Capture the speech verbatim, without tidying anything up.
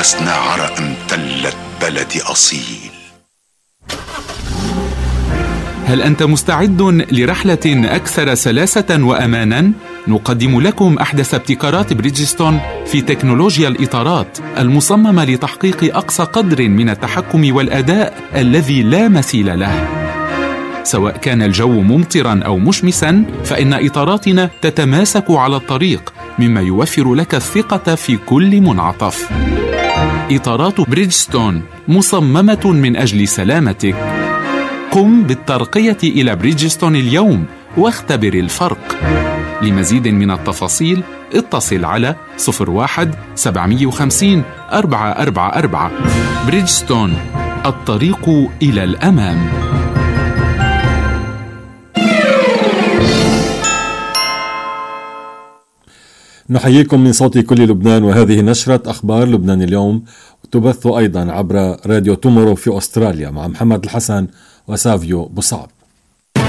لسنا عرق امتلت بلد أصيل. هل أنت مستعد لرحلة أكثر سلاسة وأمانا؟ نقدم لكم أحدث ابتكارات بريدجستون في تكنولوجيا الإطارات المصممة لتحقيق أقصى قدر من التحكم والأداء الذي لا مثيل له. سواء كان الجو ممطرا أو مشمسا، فإن إطاراتنا تتماسك على الطريق، مما يوفر لك الثقة في كل منعطف. إطارات بريدجستون مصممة من أجل سلامتك. قم بالترقية إلى بريدجستون اليوم واختبر الفرق. لمزيد من التفاصيل اتصل على صفر واحد سبعمية وخمسين أربعة أربعة أربعة. بريدجستون، الطريق إلى الأمام. نحييكم من صوت كل لبنان، وهذه نشرة أخبار لبنان اليوم، تبث أيضا عبر راديو تومورو في أستراليا مع محمد الحسن وسافيو بوصعب.